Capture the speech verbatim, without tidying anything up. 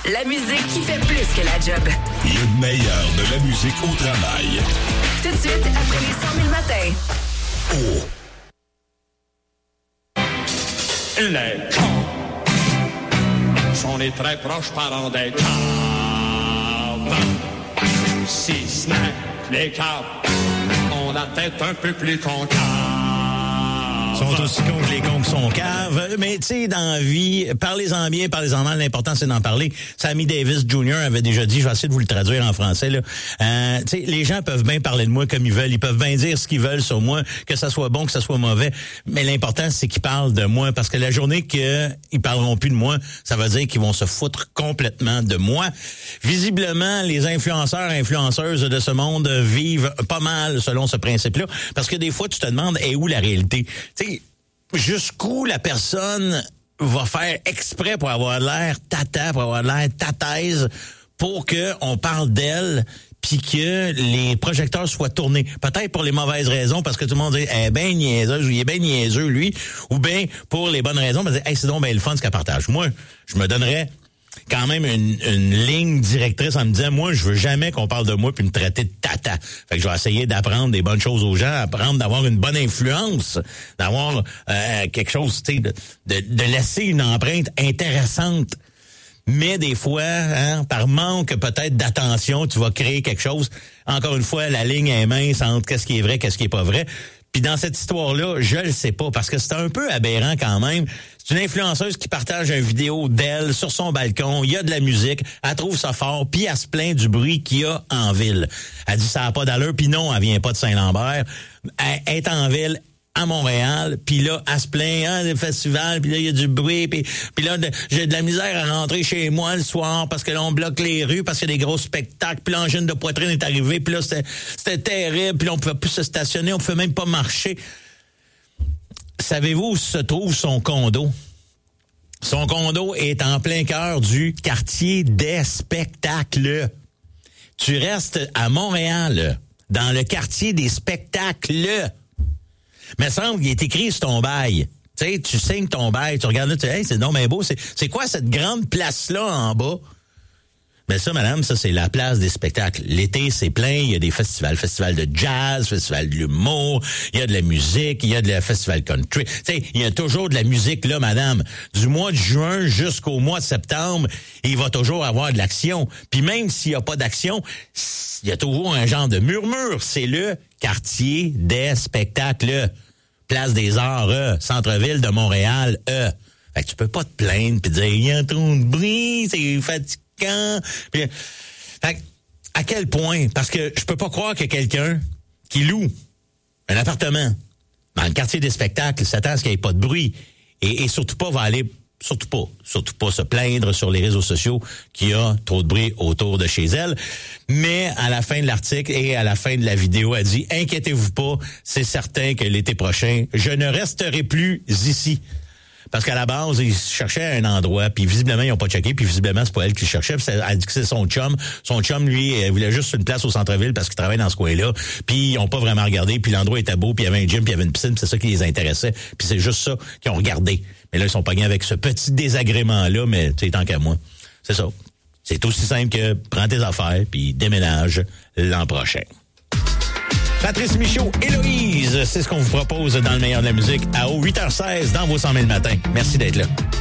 La musique qui fait plus que la job. Le meilleur de la musique au travail. Tout de suite, après les cent mille matins. Oh. Les camps sont les très proches parents des caves. Si ce n'est les caves, on a tête un peu plus concave. Sont aussi cons que les cons qui sont caves. Mais tu sais, dans la vie, parlez-en bien, parlez-en mal, l'important c'est d'en parler. Sammy Davis junior avait déjà dit, je vais essayer de vous le traduire en français, là. Euh, tu sais, les gens peuvent bien parler de moi comme ils veulent, ils peuvent bien dire ce qu'ils veulent sur moi, que ça soit bon, que ça soit mauvais, mais l'important c'est qu'ils parlent de moi, parce que la journée qu'ils parleront plus de moi, ça veut dire qu'ils vont se foutre complètement de moi. Visiblement, les influenceurs, influenceuses de ce monde vivent pas mal selon ce principe-là, parce que des fois, tu te demandes, est où la réalité? Tu sais, jusqu'où la personne va faire exprès pour avoir l'air tata, pour avoir l'air tataise, pour que on parle d'elle, puis que les projecteurs soient tournés. Peut-être pour les mauvaises raisons, parce que tout le monde dit « Elle est bien niaiseuse » ou « Il est bien niaiseux, lui », ou bien pour les bonnes raisons, parce que hey, c'est donc bien le fun ce qu'elle partage. Moi, je me donnerais quand même une, une ligne directrice en me disant, moi, je veux jamais qu'on parle de moi puis me traiter de tata. Fait que je vais essayer d'apprendre des bonnes choses aux gens, apprendre d'avoir une bonne influence, d'avoir euh, quelque chose, tu sais, de, de, de laisser une empreinte intéressante. Mais des fois, hein, par manque peut-être d'attention, tu vas créer quelque chose. Encore une fois, la ligne est mince entre qu'est-ce qui est vrai, qu'est-ce qui est pas vrai. Puis dans cette histoire-là, je le sais pas, parce que c'est un peu aberrant quand même. C'est une influenceuse qui partage une vidéo d'elle sur son balcon, il y a de la musique, elle trouve ça fort, puis elle se plaint du bruit qu'il y a en ville. Elle dit ça n'a pas d'allure, puis non, elle vient pas de Saint-Lambert. Elle est en ville, à Montréal, puis là, elle se plaint, hein, des festivals, puis là, il y a du bruit, puis puis là, de, j'ai de la misère à rentrer chez moi le soir, parce que là, on bloque les rues, parce qu'il y a des gros spectacles, puis l'engine de poitrine est arrivé, puis là, c'était, c'était terrible, puis là, on pouvait plus se stationner, on pouvait même pas marcher. Savez-vous où se trouve son condo? Son condo est en plein cœur du quartier des spectacles. Tu restes à Montréal, dans le quartier des spectacles. Mais semble qu'il est écrit sur ton bail. Tu sais, tu signes ton bail, tu regardes là, tu dis, hey, c'est non, mais beau, c'est, c'est quoi cette grande place-là en bas? Mais ça, madame, ça, c'est la place des spectacles. L'été, c'est plein, il y a des festivals, festival de jazz, festival de l'humour, il y a de la musique, il y a de la festival country. Tu sais, il y a toujours de la musique là, madame. Du mois de juin jusqu'au mois de septembre, il va toujours avoir de l'action. Puis même s'il n'y a pas d'action, il y a toujours un genre de murmure. C'est le quartier des spectacles. Place des Arts, euh, centre-ville de Montréal, euh. Fait que tu peux pas te plaindre puis dire, il y a trop de bruit, c'est fatigant. Puis, fait que, à quel point? Parce que je peux pas croire que quelqu'un qui loue un appartement dans le quartier des spectacles s'attend à ce qu'il n'y ait pas de bruit. Et, et surtout pas va aller, surtout pas, surtout pas se plaindre sur les réseaux sociaux qu'il y a trop de bruit autour de chez elle. Mais à la fin de l'article et à la fin de la vidéo, elle dit, inquiétez-vous pas, c'est certain que l'été prochain, je ne resterai plus ici. Parce qu'à la base, ils cherchaient un endroit, puis visiblement, ils n'ont pas checké, puis visiblement, c'est pas elle qui le cherchait. Puis elle dit que c'est son chum. Son chum, lui, il voulait juste une place au centre-ville parce qu'il travaille dans ce coin-là. Puis ils n'ont pas vraiment regardé, puis l'endroit était beau, puis il y avait un gym, puis il y avait une piscine, puis c'est ça qui les intéressait. Puis c'est juste ça qu'ils ont regardé. Mais là, ils sont pognés avec ce petit désagrément-là, mais tu sais, tant qu'à moi, c'est ça. C'est aussi simple que prends tes affaires, puis déménage l'an prochain. Patrice Michaud, Héloïse, c'est ce qu'on vous propose dans le meilleur de la musique à huit heures seize dans vos cent mille matins. Merci d'être là.